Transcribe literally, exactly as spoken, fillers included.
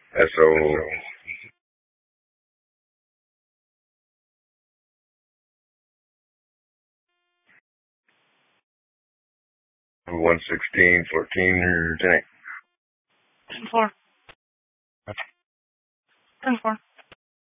S O one sixteen fourteen or ten eight. ten four. ten four.